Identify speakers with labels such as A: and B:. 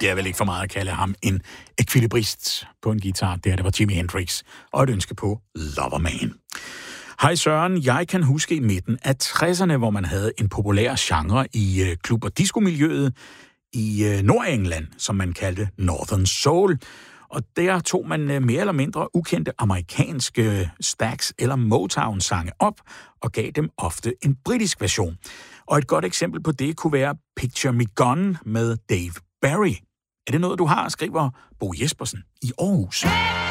A: Det er vel ikke for meget at kalde ham en ekvilibrist på en guitar. Det var Jimi Hendrix og et ønske på Loverman. Hej Søren, jeg kan huske i midten af 60'erne, hvor man havde en populær genre i klub- og disco-miljøet i Nordengland, som man kaldte Northern Soul. Og der tog man mere eller mindre ukendte amerikanske Stax- eller Motown-sange op og gav dem ofte en britisk version. Og et godt eksempel på det kunne være Picture Me Gone med Dave Barry. Er det noget, du har, skriver Bo Jespersen i Aarhus.